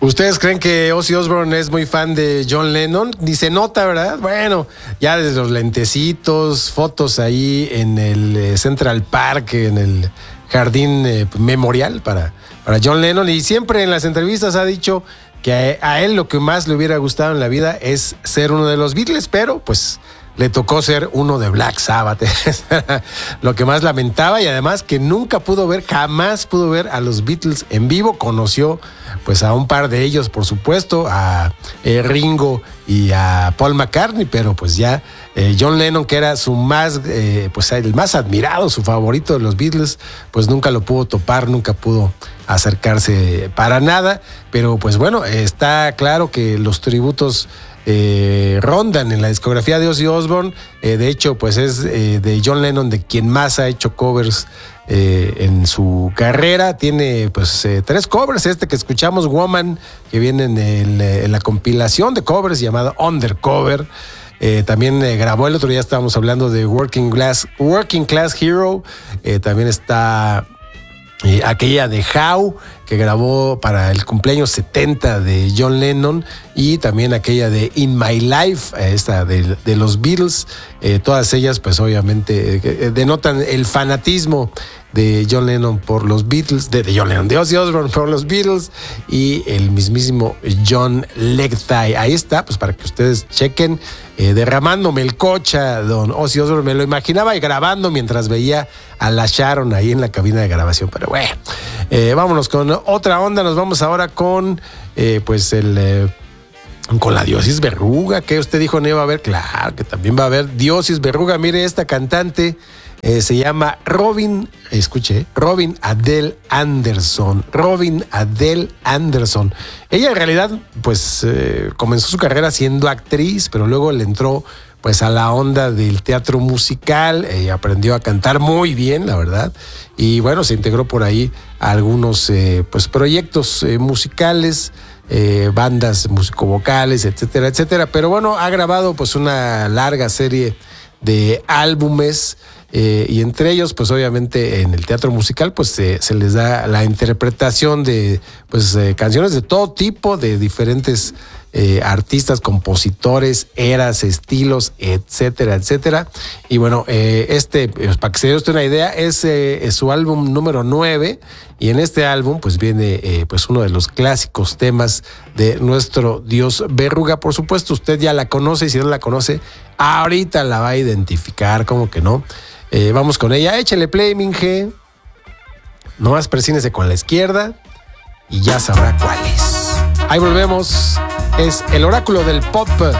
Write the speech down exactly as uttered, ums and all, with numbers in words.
¿Ustedes creen que Ozzy Osbourne es muy fan de John Lennon? Ni se nota, ¿verdad? Bueno, ya desde los lentecitos, fotos ahí en el Central Park, en el jardín eh, memorial para, para John Lennon. Y siempre en las entrevistas ha dicho que a, a él lo que más le hubiera gustado en la vida es ser uno de los Beatles, pero pues le tocó ser uno de Black Sabbath. Lo que más lamentaba, y además que nunca pudo ver, jamás pudo ver a los Beatles en vivo. Conoció pues a un par de ellos, por supuesto, a eh, Ringo y a Paul McCartney, pero pues ya eh, John Lennon, que era su más, eh, pues el más admirado, su favorito de los Beatles, pues nunca lo pudo topar, nunca pudo acercarse para nada. Pero pues bueno, está claro que los tributos Eh, rondan en la discografía de Ozzy Osbourne. Eh, de hecho, pues es eh, de John Lennon de quien más ha hecho covers eh, en su carrera. Tiene pues eh, tres covers. Este que escuchamos, Woman, que viene en, el, en la compilación de covers llamada Undercover. Eh, también eh, grabó el otro día, estábamos hablando de Working Class, Working Class Hero. Eh, también está eh, aquella de How, que grabó para el cumpleaños setenta de John Lennon, y también aquella de In My Life, esta de, de los Beatles. Eh, todas ellas pues obviamente eh, denotan el fanatismo de John Lennon por los Beatles, de, de John Lennon, de Ozzy Osbourne por los Beatles, y el mismísimo John Legtay. Ahí está, pues para que ustedes chequen, eh, derramando melcocha, don Ozzy Osbourne. Me lo imaginaba y grabando mientras veía a la Sharon ahí en la cabina de grabación, pero bueno, eh, vámonos con otra onda. Nos vamos ahora con eh, pues el eh, con la Diosis Verruga, que usted dijo no iba a haber. Claro que también va a haber Diosis Verruga. Mire, esta cantante eh, se llama Robin, escuche, Robin Adele Anderson. Robin Adele Anderson. Ella en realidad pues eh, comenzó su carrera siendo actriz, pero luego le entró pues a la onda del teatro musical. Ella aprendió a cantar muy bien, la verdad, y bueno, se integró por ahí a algunos eh, pues proyectos eh, musicales, eh, bandas músico-vocales, etcétera, etcétera. Pero bueno, ha grabado pues una larga serie de álbumes, eh, y entre ellos pues obviamente en el teatro musical pues eh, se les da la interpretación de pues eh, canciones de todo tipo, de diferentes Eh, artistas, compositores, eras, estilos, etcétera, etcétera. Y bueno, eh, este, pues, para que se dé usted una idea, es, eh, es su álbum número nueve, y en este álbum pues viene eh, pues uno de los clásicos temas de nuestro Dios Verruga. Por supuesto, usted ya la conoce, y si no la conoce, ahorita la va a identificar, como que no. Eh, vamos con ella, échale play, Minge. Nomás persínese con la izquierda y ya sabrá cuál es. Ahí volvemos. Es el oráculo del pop